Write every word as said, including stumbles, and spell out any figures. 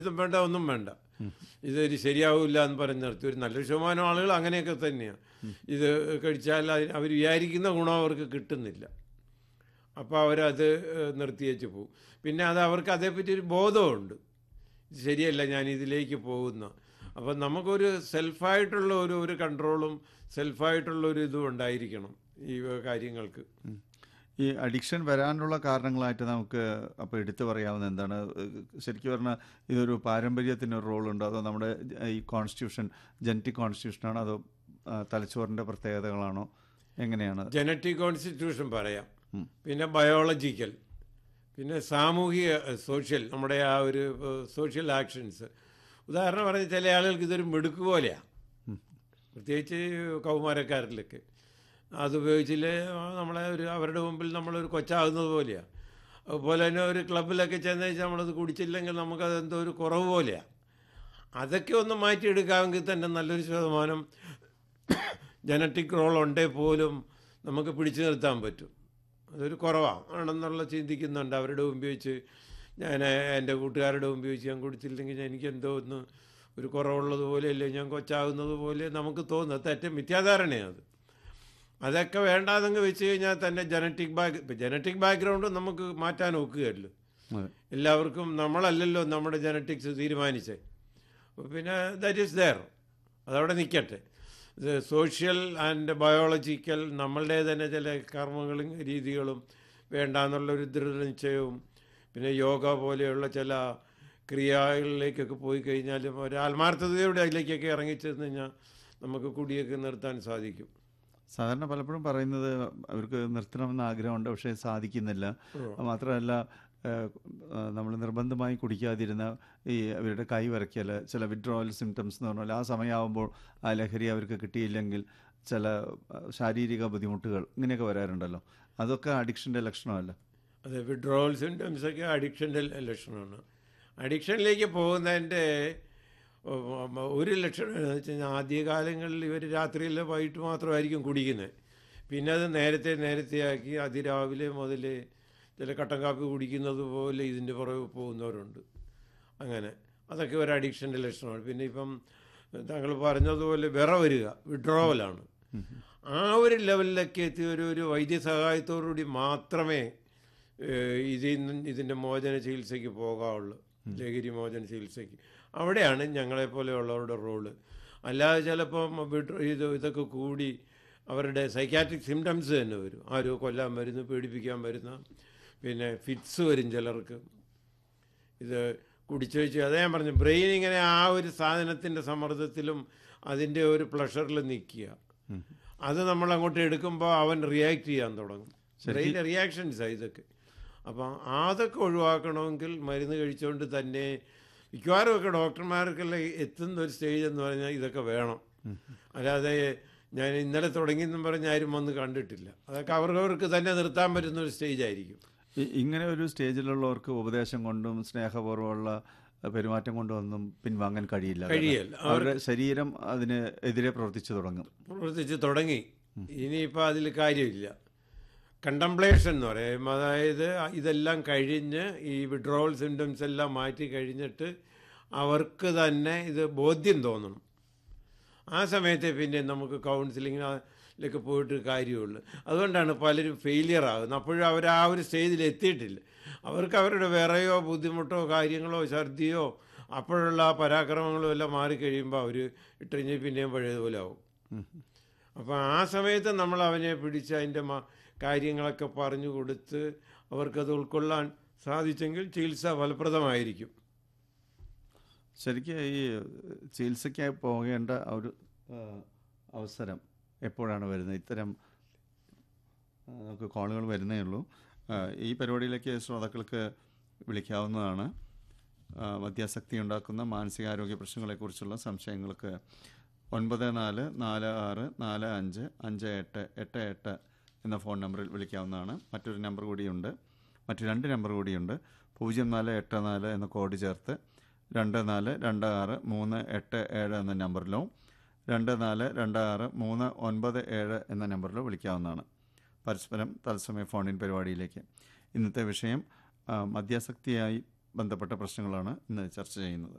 ഇതും വേണ്ട ഒന്നും വേണ്ട, ഇതൊരു ശരിയാവില്ല എന്ന് പറഞ്ഞ് നിർത്തി. ഒരു നല്ലൊരു ശതമാനം ആളുകൾ അങ്ങനെയൊക്കെ തന്നെയാണ്. ഇത് കഴിച്ചാൽ അതിന് അവർ വിചാരിക്കുന്ന ഗുണം അവർക്ക് കിട്ടുന്നില്ല. അപ്പോൾ അവരത് നിർത്തി വെച്ച് പോകും. പിന്നെ അത് അവർക്ക് അതേപ്പറ്റി ഒരു ബോധമുണ്ട്, ഇത് ശരിയല്ല, ഞാൻ ഇതിലേക്ക് പോകുന്ന. അപ്പം നമുക്കൊരു സെൽഫായിട്ടുള്ള ഒരു ഒരു കൺട്രോളും സെൽഫായിട്ടുള്ള ഒരു ഇതും ഉണ്ടായിരിക്കണം ഈ കാര്യങ്ങൾക്ക്. ഈ അഡിക്ഷൻ വരാനുള്ള കാരണങ്ങളായിട്ട് നമുക്ക് അപ്പോൾ എടുത്തു പറയാവുന്ന എന്താണ്? ശരിക്കും പറഞ്ഞാൽ ഇതൊരു പാരമ്പര്യത്തിന് ഒരു റോളുണ്ടോ, അതോ നമ്മുടെ ഈ കോൺസ്റ്റിറ്റ്യൂഷൻ ജനറ്റിക് കോൺസ്റ്റിറ്റ്യൂഷനാണോ, അതോ തലച്ചോറിൻ്റെ പ്രത്യേകതകളാണോ, എങ്ങനെയാണ്? ജനറ്റിക് കോൺസ്റ്റിറ്റ്യൂഷൻ പറയാം, പിന്നെ ബയോളജിക്കൽ, പിന്നെ സാമൂഹിക സോഷ്യൽ, നമ്മുടെ ആ ഒരു സോഷ്യൽ ആക്ഷൻസ്. ഉദാഹരണം പറഞ്ഞാൽ ചില ആളുകൾക്ക് ഇതൊരു മിടുക്ക് പോലെയാണ്, പ്രത്യേകിച്ച് കൗമാരക്കാരിലൊക്കെ. അതുപയോഗിച്ചില്ലേ നമ്മളെ ഒരു അവരുടെ മുമ്പിൽ നമ്മളൊരു കൊച്ചാകുന്നത് പോലെയാണ്. അതുപോലെ തന്നെ ഒരു ക്ലബിലൊക്കെ ചെന്ന് വെച്ചാൽ നമ്മളത് കുടിച്ചില്ലെങ്കിൽ നമുക്കതെന്തോ ഒരു കുറവ് പോലെയാണ്. അതൊക്കെ ഒന്ന് മാറ്റിയെടുക്കാമെങ്കിൽ തന്നെ നല്ലൊരു ശതമാനം ജനറ്റിക് റോൾ ഉണ്ടെങ്കിൽ പോലും നമുക്ക് പിടിച്ചു നിർത്താൻ പറ്റും. അതൊരു കുറവാണ് ആണെന്നുള്ള ചിന്തിക്കുന്നുണ്ട്. അവരുടെ മുമ്പ് വെച്ച് ഞാൻ എൻ്റെ കൂട്ടുകാരുടെ മുമ്പ് വെച്ച് ഞാൻ കുടിച്ചില്ലെങ്കിൽ എനിക്കെന്തോ ഒന്ന് ഒരു കുറവുള്ളത് അല്ലേ, ഞാൻ കൊച്ചാകുന്നത് പോലെ നമുക്ക് തോന്നുന്നത് തെറ്റ് മിഥ്യാധാരണയാണ്. അത് അതൊക്കെ വേണ്ടാതെങ്കിൽ വെച്ച് കഴിഞ്ഞാൽ തന്നെ ജനറ്റിക് ബാക്ക് ഇപ്പം ജനറ്റിക് ബാക്ക്ഗ്രൗണ്ട് നമുക്ക് മാറ്റാൻ ഒക്കുകയല്ലോ. എല്ലാവർക്കും നമ്മളല്ലല്ലോ നമ്മുടെ ജനറ്റിക്സ് തീരുമാനിച്ചേ. പിന്നെ ദാറ്റ് ഈസ് ദെയർ, അതവിടെ നിൽക്കട്ടെ. സോഷ്യൽ ആൻഡ് ബയോളജിക്കൽ നമ്മളുടെ തന്നെ ചില കർമ്മങ്ങളും രീതികളും വേണ്ടാന്നുള്ളൊരു ദൃഢനിശ്ചയവും, പിന്നെ യോഗ പോലെയുള്ള ചില ക്രിയകളിലേക്കൊക്കെ പോയി കഴിഞ്ഞാലും ഒരു ആത്മാർത്ഥതയോടെ അതിലേക്കൊക്കെ ഇറങ്ങിച്ചെന്ന് കഴിഞ്ഞാൽ നമുക്ക് കുടിയൊക്കെ നിർത്താൻ സാധിക്കും. സാധാരണ പലപ്പോഴും പറയുന്നത് അവർക്ക് നിർത്തണമെന്ന് ആഗ്രഹമുണ്ട്, പക്ഷേ സാധിക്കുന്നില്ല. മാത്രമല്ല നമ്മൾ നിർബന്ധമായി കുടിക്കാതിരുന്ന ഈ അവരുടെ കൈ വരയ്ക്കൽ, ചില വിഡ്രോവൽ സിംറ്റംസ് എന്ന് പറഞ്ഞാൽ ആ സമയമാകുമ്പോൾ ആ ലഹരി അവർക്ക് കിട്ടിയില്ലെങ്കിൽ ചില ശാരീരിക ബുദ്ധിമുട്ടുകൾ ഇങ്ങനെയൊക്കെ വരാറുണ്ടല്ലോ. അതൊക്കെ അഡിക്ഷൻ്റെ ലക്ഷണമല്ല? അതെ, വിഡ്രോവൽ സിംറ്റംസൊക്കെ അഡിക്ഷൻ്റെ ലക്ഷണമാണ്. അഡിക്ഷനിലേക്ക് പോകുന്നതിൻ്റെ ഒരു ലക്ഷണം എന്ന് വെച്ച് കഴിഞ്ഞാൽ ആദ്യകാലങ്ങളിൽ ഇവർ രാത്രിയിൽ വൈകിട്ട് മാത്രമായിരിക്കും കുടിക്കുന്നത്. പിന്നെ അത് നേരത്തെ നേരത്തെ ആക്കി അതിരാവിലെ മുതൽ ചില കട്ടൻ കാപ്പി കുടിക്കുന്നത് പോലെ ഇതിൻ്റെ പുറകെ പോകുന്നവരുണ്ട്. അങ്ങനെ അതൊക്കെ ഒരു അഡിക്ഷൻ്റെ ലക്ഷണമാണ്. പിന്നെ ഇപ്പം താങ്കൾ പറഞ്ഞതുപോലെ വിറ വരിക വിഡ്രോവലാണ്. ആ ഒരു ലെവലിലൊക്കെ എത്തി ഒരു ഒരു വൈദ്യസഹായത്തോടുകൂടി മാത്രമേ ഇതിൽ നിന്ന് ഇതിൻ്റെ മോചന ചികിത്സയ്ക്ക് പോകാവുള്ളൂ, ലഹരി മോചന ചികിത്സയ്ക്ക്. അവിടെയാണ് ഞങ്ങളെപ്പോലെയുള്ളവരുടെ റോള്. അല്ലാതെ ചിലപ്പം ഇത് ഇതൊക്കെ കൂടി അവരുടെ സൈക്കാട്രിക് സിംറ്റംസ് തന്നെ വരും. ആരോ കൊല്ലാൻ വരുന്നു, പേടിപ്പിക്കാൻ വരുന്ന, പിന്നെ ഫിറ്റ്സ് വരും ചിലർക്ക്. ഇത് കുടിച്ചു വെച്ച് അതേ ഞാൻ പറഞ്ഞു, ബ്രെയിൻ ഇങ്ങനെ ആ ഒരു സാധനത്തിൻ്റെ സമ്മർദ്ദത്തിലും അതിൻ്റെ ഒരു പ്ലഷറിൽ നിൽക്കുക. അത് നമ്മൾ അങ്ങോട്ട് എടുക്കുമ്പോൾ അവൻ റിയാക്ട് ചെയ്യാൻ തുടങ്ങും. ബ്രെയിൻ്റെ റിയാക്ഷൻസാണ് ഇതൊക്കെ. അപ്പം അതൊക്കെ ഒഴിവാക്കണമെങ്കിൽ മരുന്ന് കഴിച്ചുകൊണ്ട് തന്നെ മിക്കവാറും ഒക്കെ ഡോക്ടർമാർക്കെല്ലാം എത്തുന്ന ഒരു സ്റ്റേജ് എന്ന് പറഞ്ഞാൽ ഇതൊക്കെ വേണം. അല്ലാതെ ഞാൻ ഇന്നലെ തുടങ്ങിയെന്നും പറഞ്ഞ് ആരും വന്ന് കണ്ടിട്ടില്ല. അതൊക്കെ അവർക്ക് തന്നെ നിർത്താൻ പറ്റുന്ന ഒരു സ്റ്റേജ് ആയിരിക്കും. ഇങ്ങനെ ഒരു സ്റ്റേജിലുള്ളവർക്ക് ഉപദേശം കൊണ്ടും സ്നേഹപൂർവ്വമുള്ള പെരുമാറ്റം കൊണ്ടൊന്നും പിൻവാങ്ങാൻ കഴിയില്ല. കഴിയില്ല. അവരുടെ ശരീരം അതിന് എതിരെ പ്രവർത്തിച്ചു തുടങ്ങും പ്രവർത്തിച്ച് തുടങ്ങി. ഇനിയിപ്പോൾ അതിൽ കാര്യമില്ല. കണ്ടംപ്ലേഷൻ എന്ന് പറയും. അതായത് ഇതെല്ലാം കഴിഞ്ഞ് ഈ വിഡ്രോവൽ സിംറ്റംസ് എല്ലാം മാറ്റി കഴിഞ്ഞിട്ട് അവർക്ക് തന്നെ ഇത് ബോധ്യം തോന്നണം. ആ സമയത്തെ പിന്നെ നമുക്ക് കൗൺസിലിങ്ങിലേക്ക് പോയിട്ട് കാര്യമുള്ളൂ. അതുകൊണ്ടാണ് പലരും ഫെയിലിയർ ആകുന്നത്. അപ്പോഴും അവർ ആ ഒരു സ്റ്റേജിൽ എത്തിയിട്ടില്ല. അവർക്ക് അവരുടെ വിറയോ ബുദ്ധിമുട്ടോ കാര്യങ്ങളോ ഛർദിയോ അപ്പോഴുള്ള ആ പരാക്രമങ്ങളോ എല്ലാം മാറിക്കഴിയുമ്പോൾ അവർ ഇട്ടുകഴിഞ്ഞ് പിന്നെയും പഴയതുപോലെ ആവും. അപ്പോൾ ആ സമയത്ത് നമ്മൾ അവനെ പിടിച്ച് അതിൻ്റെ കാര്യങ്ങളൊക്കെ പറഞ്ഞു കൊടുത്ത് അവർക്കത് ഉൾക്കൊള്ളാൻ സാധിച്ചെങ്കിൽ ചികിത്സ ഫലപ്രദമായിരിക്കും. ശരിക്കും ഈ ചികിത്സയ്ക്കായി പോകേണ്ട ഒരു അവസരം എപ്പോഴാണ് വരുന്നത്? ഇത്തരം നമുക്ക് കോളുകൾ വരുന്നേ ഉള്ളൂ. ഈ പരിപാടിയിലേക്ക് ശ്രോതാക്കൾക്ക് വിളിക്കാവുന്നതാണ്. മദ്യാസക്തി ഉണ്ടാക്കുന്ന മാനസികാരോഗ്യ പ്രശ്നങ്ങളെക്കുറിച്ചുള്ള സംശയങ്ങൾക്ക് ഒൻപത് നാല് നാല് ആറ് നാല് അഞ്ച് അഞ്ച് എട്ട് എട്ട് എട്ട് എന്ന ഫോൺ നമ്പറിൽ വിളിക്കാവുന്നതാണ്. മറ്റൊരു നമ്പർ കൂടിയുണ്ട്, മറ്റു രണ്ട് നമ്പർ കൂടിയുണ്ട്. പൂജ്യം നാല് എട്ട് നാല് എന്ന കോഡ് ചേർത്ത് രണ്ട് നാല് രണ്ട് ആറ് മൂന്ന് എട്ട് ഏഴ് എന്ന നമ്പറിലോ രണ്ട് നാല് രണ്ട് ആറ് മൂന്ന് ഒൻപത് ഏഴ് എന്ന നമ്പറിലോ വിളിക്കാവുന്നതാണ്. പരസ്പരം തത്സമയ ഫോണിൻ പരിപാടിയിലേക്ക്. ഇന്നത്തെ വിഷയം മദ്യാസക്തിയായി ബന്ധപ്പെട്ട പ്രശ്നങ്ങളാണ് ഇന്ന് ചർച്ച ചെയ്യുന്നത്.